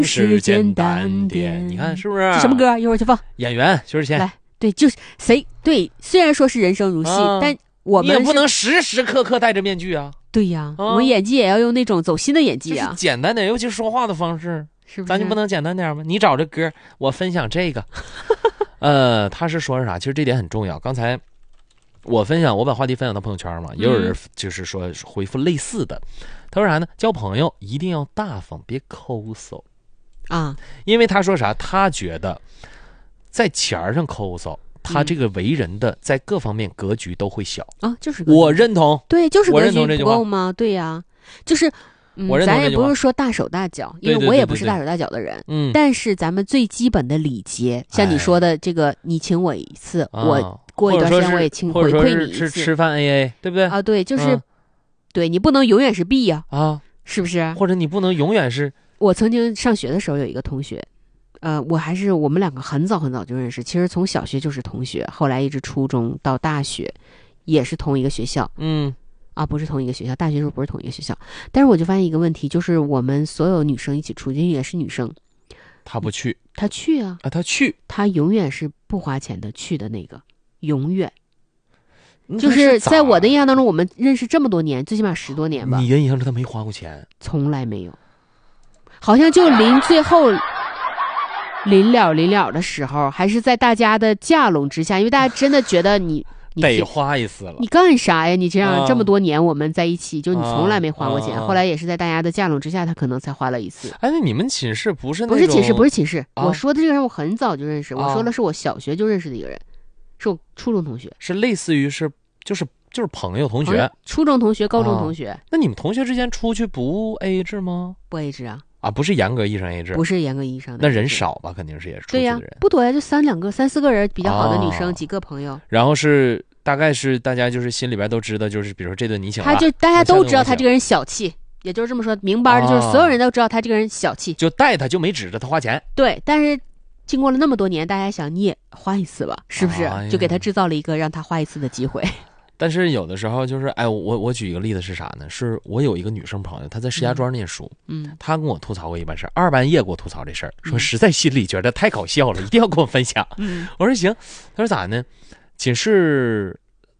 是简单点。你看是不是？ 是什么歌？一会儿就放。 演员薛之谦。 来，对，就是谁对？虽然说是人生如戏，但我们你也不能时时刻刻戴着面具啊。 对呀，我们演技也要用那种走心的演技啊， 就是简单点，尤其是说话的方式， 是不是？ 咱就不能简单点吗？你找这歌，我分享这个。他是说啥？其实这点很重要。刚才我把话题分享到朋友圈嘛，也有人就是说回复类似的。他说啥呢？交朋友一定要大方，别抠搜啊。 因为他说啥？他觉得在钱上抠搜，他这个为人的在各方面格局都会小啊。就是我认同， 对，就是我认同这句话不够吗？对呀，就是。咱也不是说大手大脚，因为我也不是大手大脚的人。但是咱们最基本的礼节，像你说的这个，你请我一次，我过一段时间我也回馈你一次。 吃饭 AA， 对不对？ 啊，对，就是，对你不能永远是 B 呀，是不是？ 或者你不能永远是。 我曾经上学的时候有一个同学，我们两个很早很早就认识，其实从小学就是同学，后来一直初中到大学也是同一个学校。不是同一个学校，大学时候不是同一个学校，但是我就发现一个问题，就是我们所有女生一起出去，也是女生， 她不去， 她去啊， 她去， 她永远是不花钱的去的那个，永远。就是在我的印象当中，我们认识这么多年，最起码10多年吧。 你的印象是她没花过钱？ 从来没有，好像就最后临了的时候，还是在大家的架拢之下，因为大家真的觉得你得花一次了， 你干啥呀？你这样这么多年我们在一起，就你从来没花过钱。后来也是在大家的架拢之下，他可能才花了一次。 哎，那你们寝室不是那种？ 不是寝室。我说的这个人我很早就认识，我说的是我小学就认识的一个人，是我初中同学， 是类似于就是朋友同学， 初中同学、高中同学。 那你们同学之间出去不 AA 制吗？ 不 AA 制啊。 不是严格意义上 AA 制， 不是严格意义上的。 那人少吧，肯定是也是出去的人。 对呀，不多呀，就3、4个人，比较好的女生，几个朋友。 然后大概是大家就是心里边都知道，就是比如说这顿你请了， 大家都知道他这个人小气，也就是这么说，明白的就是所有人都知道他这个人小气， 就带他就没指着他花钱。 对，但是经过了那么多年，大家想你也花一次吧，是不是？就给他制造了一个让他花一次的机会。 但是有的时候就是，我举一个例子是啥呢？是我有一个女生朋友，她在石家庄念书，她跟我吐槽过一般事儿，2半夜给我吐槽这事儿，说实在心里觉得太搞笑了，一定要跟我分享。我说行，她说咋呢？寝室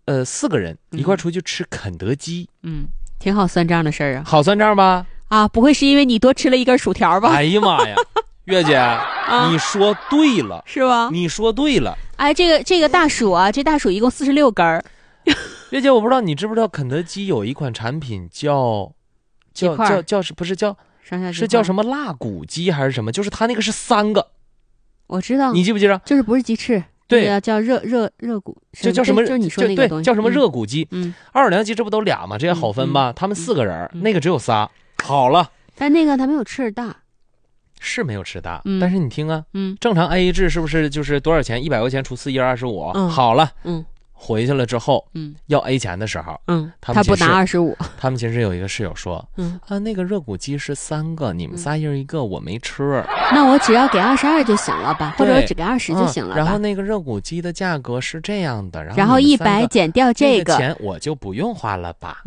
4个人一块出去吃肯德基， 挺好算账的事儿啊， 好算账吧？ 不会是因为你多吃了一根薯条吧？ 哎呀妈呀，月姐，你说对了， 是吧？ 你说对了。 哎，这个大薯啊，这大薯一共46根。 月姐，我不知道你知不知道，肯德基有一款产品叫不是叫是叫什么辣骨鸡还是什么？就是它那个是3个， 我知道， 你记不记得？ 就是不是鸡翅， 对， 叫热骨， 就叫什么？ 就是你说那个东西， 叫什么热骨鸡？奥尔良鸡这不都俩吗？这也好分吧？他们4个人，那个只有仨。好了， 但那个它没有翅大， 是没有翅大，但是你听啊，正常 AA 制是不是就是多少钱？100块钱除4，1人25。好了，回去了之后，要 A 钱的时候， 他不拿25。 他们寝室有一个室友说，那个热骨鸡是3个，你们仨一人一个，我没吃。 那我只要给22就行了吧，或者我只给20就行了吧。 然后那个热骨鸡的价格是这样的， 然后100减掉这个钱我就不用花了吧？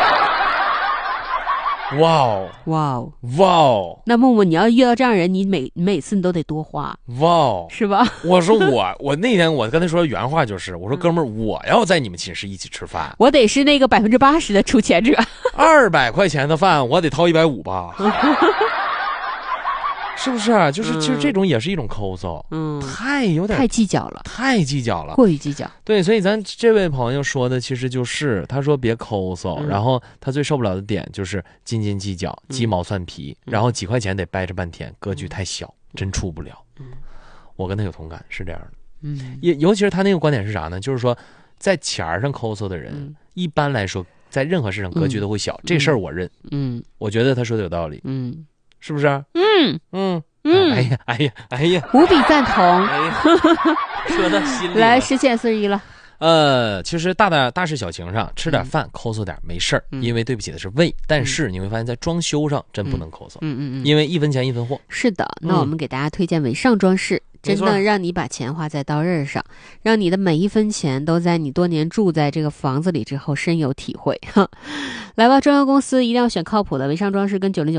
哇哦！ 那木木，你要遇到这样人，你每次你都得多花，是吧？ 我说我那天我跟他说原话就是，我说哥们儿，我要在你们寝室一起吃饭， 我得是那个80%的出钱者。 200块钱的饭，我得掏150吧。是不是啊？就是其实这种也是一种抠搜，太计较了，过于计较。 对，所以咱这位朋友说的其实就是他说别抠搜，然后他最受不了的点就是斤斤计较、鸡毛蒜皮，然后几块钱得掰着半天，格局太小，真出不了。我跟他有同感，是这样的。尤其是他那个观点是啥呢？就是说在钱上抠搜的人，一般来说在任何事上格局都会小，这事儿我认。我觉得他说的有道理。是不是？哎呀， 无比赞同。 说到心里了。 来，1041了。 其实大事小情上吃点饭抠搜点没事儿，因为对不起的是胃。但是你会发现在装修上真不能抠搜，因为1分钱1分货。 是的，那我们给大家推荐伟尚装饰。真的让你把钱花在刀刃上，让你的每一分钱都在你多年住在这个房子里之后深有体会。来吧，装修公司一定要选靠谱的，伟尚装饰跟909